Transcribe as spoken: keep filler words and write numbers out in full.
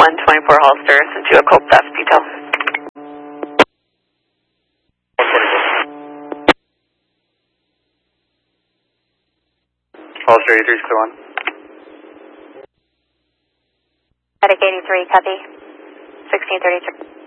one twenty-four Holster, sent you a cold theft detail. Holster eighty-three, clear one. Medic eighty-three, copy. sixteen thirty-three.